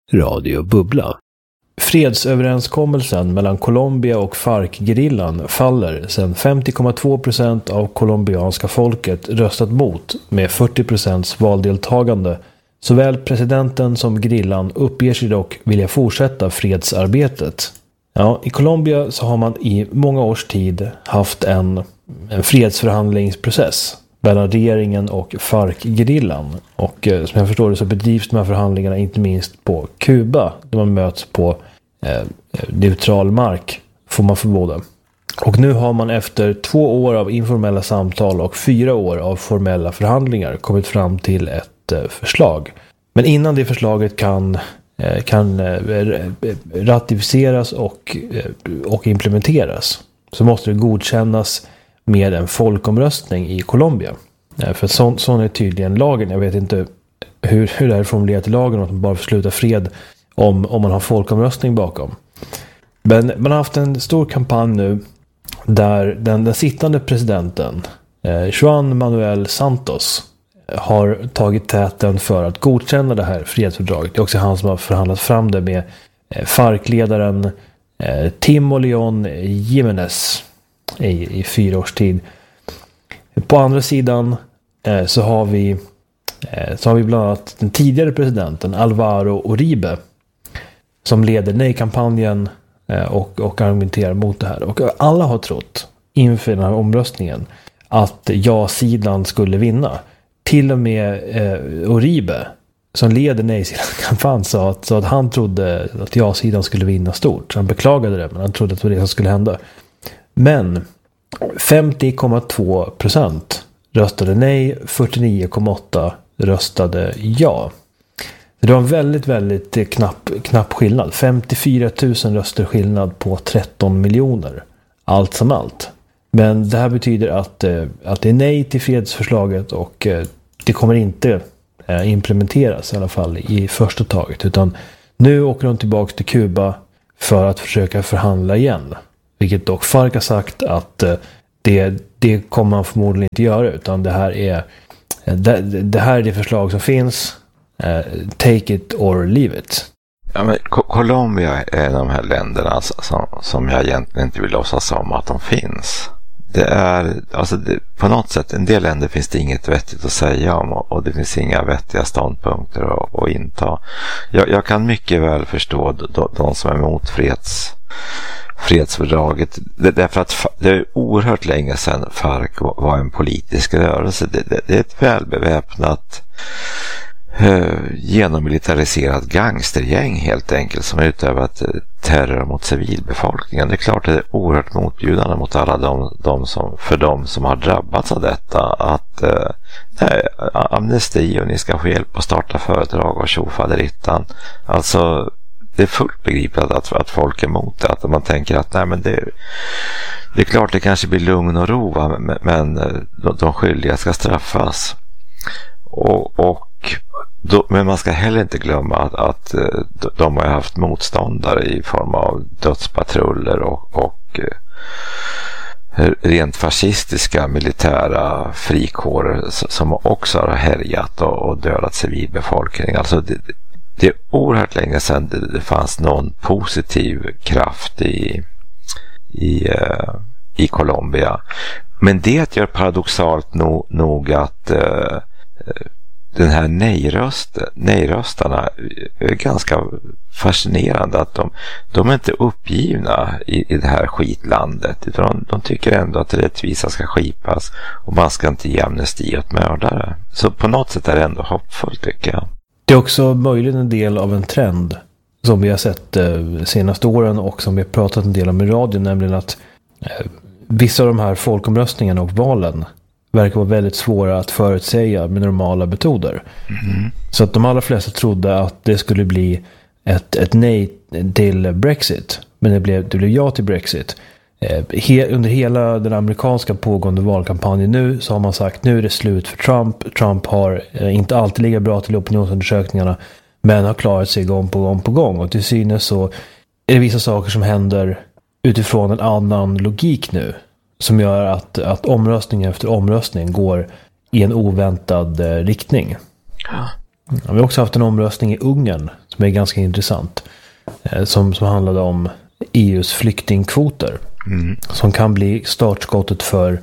Radio Bubbla. Fredsöverenskommelsen mellan Colombia och FARC-gerillan faller sedan 50,2% av colombianska folket röstat mot med 40% valdeltagande. Såväl presidenten som gerillan uppger sig dock vilja fortsätta fredsarbetet. Ja, i Colombia så har man i många års tid haft en fredsförhandlingsprocess mellan regeringen och FARC-gerillan. Och som jag förstår det så bedrivs de här förhandlingarna inte minst på Kuba, där man möts på neutral mark, får man förmoda. Och nu har man efter 2 år av informella samtal och 4 år av formella förhandlingar kommit fram till ett förslag. Men innan det förslaget kan ratificeras och implementeras så måste det godkännas med en folkomröstning i Colombia. För sån är tydligen lagen. Jag vet inte hur det är formulerat i lagen att man bara får sluta fred om man har folkomröstning bakom. Men man har haft en stor kampanj nu där den sittande presidenten Juan Manuel Santos har tagit täten för att godkänna det här fredsfördraget. Det är också han som har förhandlat fram det med FARC-ledaren Timo León Jiménez i 4 års tid. På andra sidan så har vi bland annat den tidigare presidenten Álvaro Uribe som leder nej-kampanjen och argumenterar mot det här. Och alla har trott inför den här omröstningen att ja-sidan skulle vinna. Till och med Uribe som leder nej-sidan-kampanjen sa att han trodde att ja-sidan skulle vinna stort. Så han beklagade det, men han trodde att det var det som skulle hända. Men 50,2% röstade nej, 49,8% röstade ja. Det var en väldigt, väldigt knapp skillnad. 54 000 röster skillnad på 13 miljoner. Allt som allt. Men det här betyder att det är nej till fredsförslaget och det kommer inte implementeras i alla fall i första taget. Utan nu åker de tillbaka till Kuba för att försöka förhandla igen. Vilket dock FARC har sagt att det kommer man förmodligen inte göra, utan det här är det förslag som finns. Take it or leave it. Ja, men Colombia är de här länderna som jag egentligen inte vill låtsas om att de finns. Det är, på något sätt, en del länder finns det inget vettigt att säga om och det finns inga vettiga ståndpunkter att inta. Jag kan mycket väl förstå de som är emot fredsfördraget, därför att det är oerhört länge sedan FARC var en politisk rörelse. Det är ett välbeväpnat genomilitariserat gangstergäng helt enkelt som har utövat terror mot civilbefolkningen. Det är klart att det är oerhört motbjudande mot alla de som har drabbats av detta att amnesti och ni ska få hjälp att starta företag och tjofaderittan. Alltså det är fullt begripligt att folk är emot det. Att man tänker att nej, men det är klart det kanske blir lugn och ro, va? Men de skyldiga ska straffas. Men man ska heller inte glömma att de har haft motståndare i form av dödspatruller och rent fascistiska militära frikårer som också har härjat och dödat civilbefolkning. Alltså det är oerhört länge sedan det fanns någon positiv kraft i Colombia. Men det gör paradoxalt nog att den här nej-röstarna är ganska fascinerande att de är inte uppgivna i det här skitlandet, utan de tycker ändå att rättvisa ska skipas och man ska inte ge amnesti åt mördare. Så på något sätt är det ändå hoppfullt, tycker jag. Det är också möjligen en del av en trend som vi har sett de senaste åren och som vi har pratat en del om i radio, nämligen att vissa av de här folkomröstningarna och valen verkar vara väldigt svåra att förutsäga med normala metoder. Mm. Så att de allra flesta trodde att det skulle bli ett nej till Brexit, men det blev ja till Brexit. Under hela den amerikanska pågående valkampanjen nu så har man sagt nu är det slut för Trump. Trump har inte alltid legat bra till opinionsundersökningarna, men har klarat sig gång på gång. Och till synes så är det vissa saker som händer utifrån en annan logik nu som gör att omröstning efter omröstning går i en oväntad riktning. Ja. Vi har också haft en omröstning i Ungern som är ganska intressant. Som handlade om EUs flyktingkvoter. Som kan bli startskottet för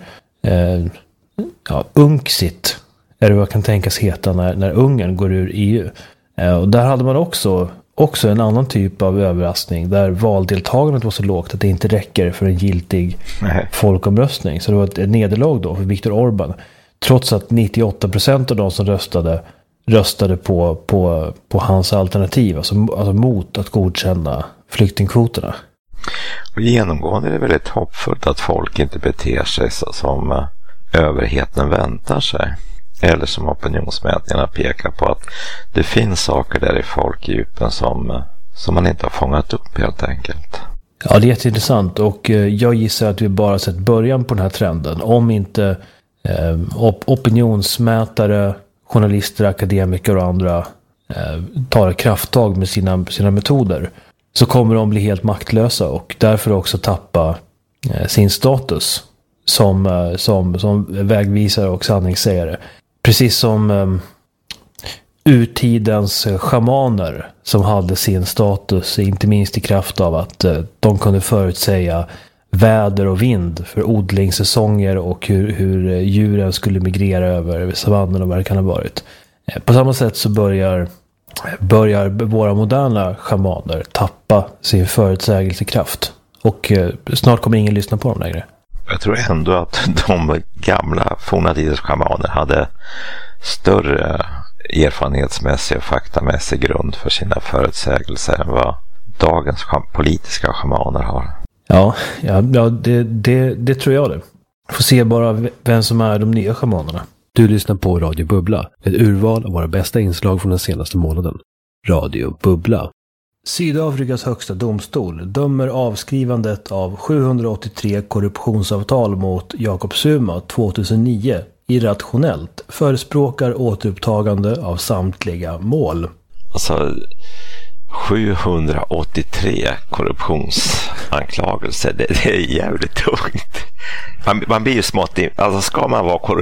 UNCSIT. Är det vad kan tänkas heta när Ungern går ur EU. Och där hade man också en annan typ av överraskning. Där valdeltagandet var så lågt att det inte räcker för en giltig folkomröstning. Så det var ett nederlag då för Viktor Orbán. Trots att 98% av de som röstade på hans alternativ. Alltså mot att godkänna flyktingkvoterna. Och genomgående är det väldigt hoppfullt att folk inte beter sig som överheten väntar sig. Eller som opinionsmätningarna pekar på, att det finns saker där i folkdjupen som man inte har fångat upp helt enkelt. Ja, det är jätteintressant, och jag gissar att vi bara sett början på den här trenden. Om inte opinionsmätare, journalister, akademiker och andra tar krafttag med sina metoder, så kommer de bli helt maktlösa och därför också tappa sin status som vägvisare och sanningssägare. Precis som urtidens schamaner som hade sin status, inte minst i kraft av att de kunde förutsäga väder och vind för odlingssäsonger och hur djuren skulle migrera över savannen och vad det kan ha varit. På samma sätt så börjar våra moderna schamaner tappa sin förutsägelsekraft. Och snart kommer ingen lyssna på dem längre. Jag tror ändå att de gamla forna tiders schamaner hade större erfarenhetsmässig och faktamässig grund för sina förutsägelser än vad dagens politiska schamaner har. Ja, det tror jag det. Får se bara vem som är de nya schamanerna. Du lyssnar på Radio Bubbla, ett urval av våra bästa inslag från den senaste månaden. Radio Bubbla. Sydafrikas högsta domstol dömer avskrivandet av 783 korruptionsavtal mot Jacob Zuma 2009 irrationellt, förespråkar återupptagande av samtliga mål. Alltså 783 korruptionsanklagelser, det är jävligt tungt. Man blir ju smått, alltså ska man vara